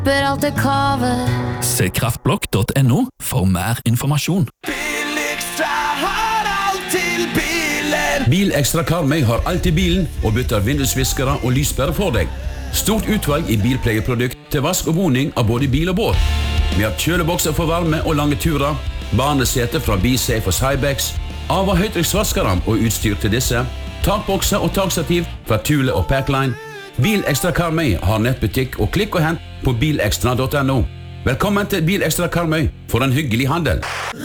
Slipper alt det kavet. Se kraftblokk.no for mer informasjon. Bilekstra har alt til bilen. Bilekstra Karmøy har alt i bilen og bytter vindusviskere og lyspærer for deg. Stort utvalg i bilpleieprodukt til vask og boning av både bil og båt. Vi har kjølebokser for varme og lange turer, barnesete fra BeSafe og Cybex, av- og høytrykksvaskere og utstyr til disse, takbokser og takstativ fra Thule og Packline. Bilekstra Karmøy har nettbutikk og klikk og hent på bilekstra.no. Velkommen til Bilekstra Karmøy for en hyggelig handel.